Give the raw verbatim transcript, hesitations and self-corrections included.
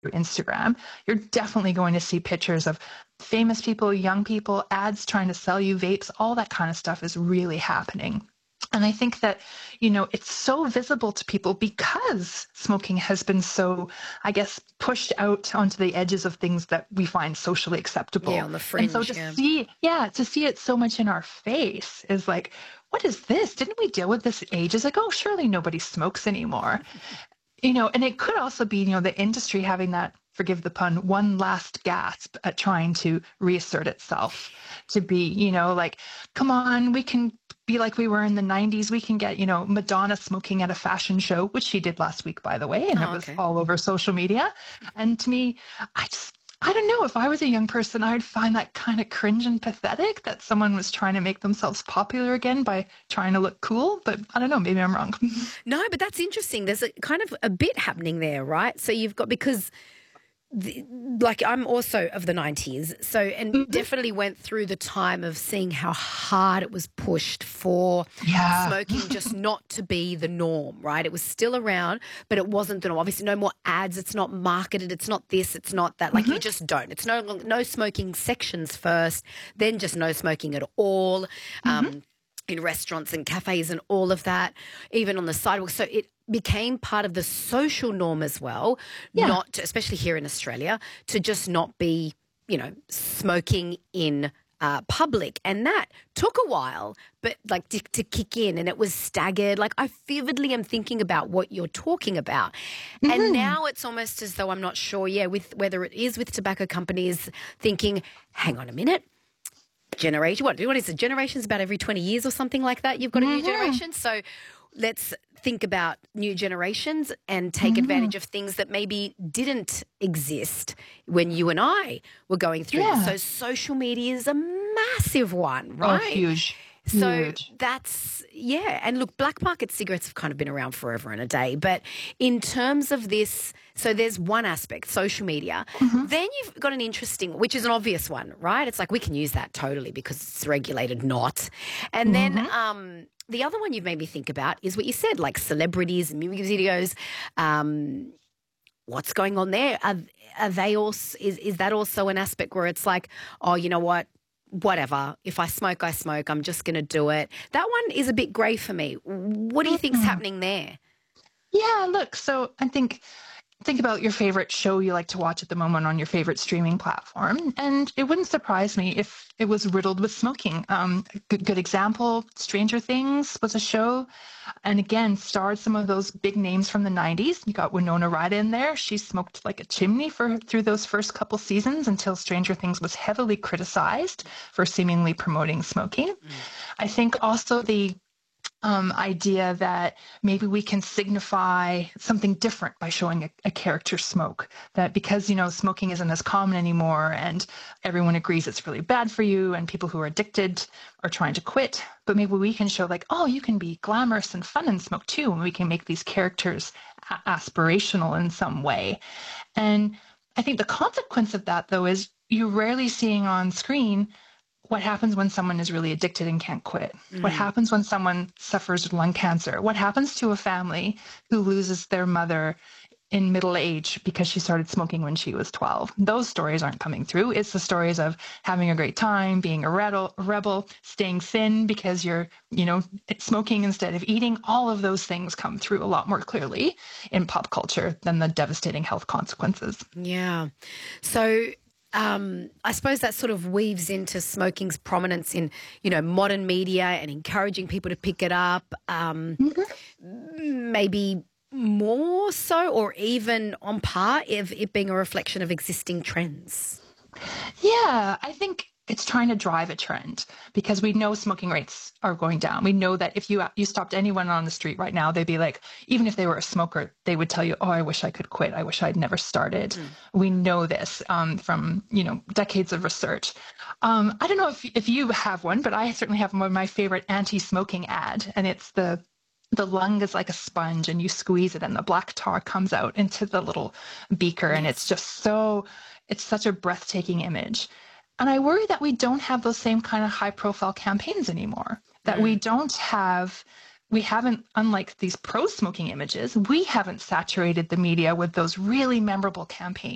through Instagram, you're definitely going to see pictures of famous people, young people, ads trying to sell you vapes. All that kind of stuff is really happening. And I think that, you know, it's so visible to people because smoking has been so, I guess, pushed out onto the edges of things that we find socially acceptable. Yeah, on the fringe. And so to yeah. see, yeah, to see it so much in our face is like, what is this? Didn't we deal with this ages ago? Surely nobody smokes anymore. You know, and it could also be, you know, the industry having that, forgive the pun, one last gasp at trying to reassert itself to be, you know, like, come on, we can be like we were in the nineties. We can get, you know, Madonna smoking at a fashion show, which she did last week, by the way, and Oh, it was okay. all over social media. And to me, I just, I don't know, if I was a young person, I'd find that kind of cringe and pathetic that someone was trying to make themselves popular again by trying to look cool. But I don't know, maybe I'm wrong. No, but that's interesting. There's a kind of a bit happening there, right? So you've got, because the, like I'm also of the nineties, so and Mm-hmm. definitely went through the time of seeing how hard it was pushed for Yeah. smoking just not to be the norm, right? It was still around, but it wasn't the norm. Obviously, no more ads. It's not marketed. It's not this. It's not that. Like Mm-hmm. you just don't. It's no no smoking sections first, then just no smoking at all. Mm-hmm. Um, in restaurants and cafes and all of that, even on the sidewalk. So it became part of the social norm as well, Yeah. not to, especially here in Australia, to just not be, you know, smoking in uh, public. And that took a while, but like to, to kick in, and it was staggered. Like I vividly am thinking about what you're talking about. Mm-hmm. And now it's almost as though I'm not sure, yeah, with whether it is with tobacco companies thinking, hang on a minute, generation, what, what is it? Generations about every twenty years or something like that. You've got a new Mm-hmm. generation. So let's think about new generations and take Mm-hmm. advantage of things that maybe didn't exist when you and I were going through Yeah. this. So social media is a massive one, Oh, right? huge. So Huge. that's, yeah. And look, black market cigarettes have kind of been around forever and a day. But in terms of this, so there's one aspect, social media. Mm-hmm. Then you've got an interesting, which is an obvious one, right? It's like we can use that totally because it's regulated not. And then Mm-hmm. um, the other one you've made me think about is what you said, like celebrities, music videos. Um, what's going on there? Are, are they also, is, is that also an aspect where it's like, oh, you know what? Whatever. If I smoke, I smoke. I'm just going to do it. That one is a bit grey for me. What do you think's Mm-hmm. happening there? Yeah, look, so I think think about your favorite show you like to watch at the moment on your favorite streaming platform, and it wouldn't surprise me if it was riddled with smoking. Um, a good, good example, Stranger Things was a show, and again, starred some of those big names from the nineties. You got Winona Ryder in there. She smoked like a chimney for through those first couple seasons until Stranger Things was heavily criticized for seemingly promoting smoking. Mm. I think also the Um, idea that maybe we can signify something different by showing a, a character smoke. That because, you know, smoking isn't as common anymore and everyone agrees it's really bad for you and people who are addicted are trying to quit, but maybe we can show like, oh, you can be glamorous and fun and smoke too, and we can make these characters a- aspirational in some way. And I think the consequence of that, though, is you're rarely seeing on screen what happens when someone is really addicted and can't quit? Mm. What happens when someone suffers lung cancer? What happens to a family who loses their mother in middle age because she started smoking when she was twelve? Those stories aren't coming through. It's the stories of having a great time, being a rebel, rebel, staying thin because you're, you know, smoking instead of eating. All of those things come through a lot more clearly in pop culture than the devastating health consequences. Yeah. So Um, I suppose that sort of weaves into smoking's prominence in, you know, modern media and encouraging people to pick it up, um, mm-hmm. maybe more so or even on par of it being a reflection of existing trends. Yeah, I think it's trying to drive a trend because we know smoking rates are going down. We know that if you you stopped anyone on the street right now, they'd be like, even if they were a smoker, they would tell you, oh, I wish I could quit. I wish I'd never started. Mm. We know this um, from, you know, decades of research. Um, I don't know if, if you have one, but I certainly have one of my favorite anti-smoking ad, and it's the the lung is like a sponge and you squeeze it and the black tar comes out into the little beaker. Yes. And it's just so, it's such a breathtaking image. And I worry that we don't have those same kind of high profile campaigns anymore, that mm. we don't have, we haven't, unlike these pro-smoking images, we haven't saturated the media with those really memorable campaigns.